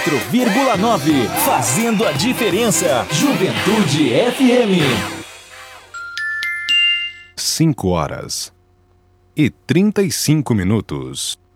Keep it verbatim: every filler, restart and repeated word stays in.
quatro vírgula nove, fazendo a diferença. Juventude F M. cinco horas e trinta e cinco minutos.